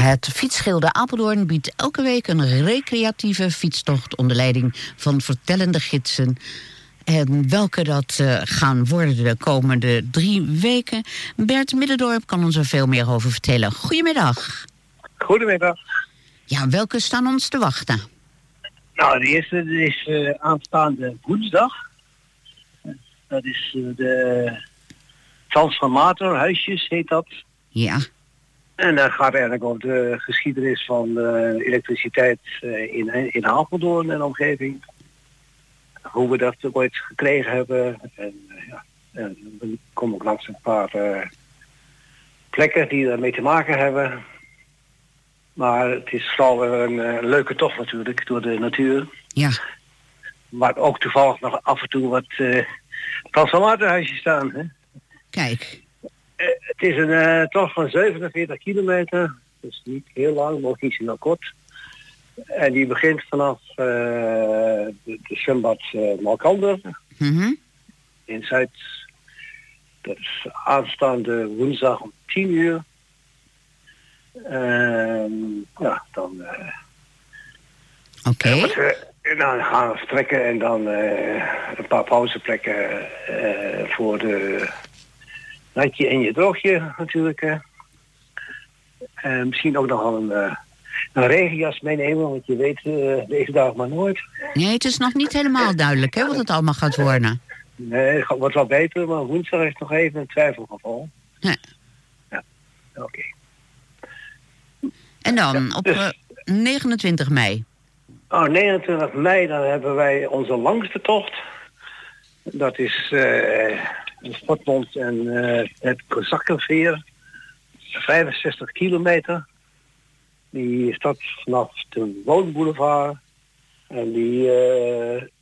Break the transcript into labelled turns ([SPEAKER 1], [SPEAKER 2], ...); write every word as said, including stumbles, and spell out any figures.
[SPEAKER 1] Het Fietsgilde Apeldoorn biedt elke week een recreatieve fietstocht onder leiding van vertellende gidsen. En welke dat uh, gaan worden de komende drie weken. Bert Middendorp kan ons er veel meer over vertellen. Goedemiddag.
[SPEAKER 2] Goedemiddag.
[SPEAKER 1] Ja, welke staan ons te wachten?
[SPEAKER 2] Nou, de eerste is uh, aanstaande woensdag. Dat is uh, de Transformatorhuisjes, heet dat.
[SPEAKER 1] Ja.
[SPEAKER 2] En dat gaat eigenlijk over de geschiedenis van uh, elektriciteit uh, in, in Apeldoorn en omgeving. Hoe we dat ooit gekregen hebben. En, uh, ja. en we komen ook langs een paar uh, plekken die daarmee te maken hebben. Maar het is vooral een uh, leuke tocht natuurlijk door de natuur.
[SPEAKER 1] Ja.
[SPEAKER 2] Maar ook toevallig nog af en toe wat uh, transformatorhuisjes staan. Hè?
[SPEAKER 1] Kijk.
[SPEAKER 2] Uh, het is een uh, tocht van zevenenveertig kilometer. Dus niet heel lang, maar ook niet zo heel kort. En die begint vanaf uh, de, de zwembad uh, Malkander.
[SPEAKER 1] Mm-hmm.
[SPEAKER 2] In Zuid. Dat is aanstaande woensdag om tien uur. Uh, ja, dan... Uh,
[SPEAKER 1] Oké. Okay.
[SPEAKER 2] En dan gaan we vertrekken en dan uh, een paar pauzeplekken uh, voor de natje en je droogje natuurlijk. Uh. Uh, misschien ook nog wel een, uh, een regenjas meenemen, want je weet uh, deze dag maar nooit.
[SPEAKER 1] Nee, het is nog niet helemaal duidelijk hè, wat het allemaal gaat worden.
[SPEAKER 2] Nee, het wordt wel beter, maar woensdag is nog even een twijfelgeval.
[SPEAKER 1] Ja.
[SPEAKER 2] Ja, oké. Okay.
[SPEAKER 1] En dan
[SPEAKER 2] ja,
[SPEAKER 1] op
[SPEAKER 2] dus,
[SPEAKER 1] uh, negenentwintig mei.
[SPEAKER 2] Oh, negenentwintig mei, dan hebben wij onze langste tocht. Dat is uh, de Sportbond en uh, het Kozakkenveer. vijfenzestig kilometer. Die start vanaf de Woonboulevard. En die uh,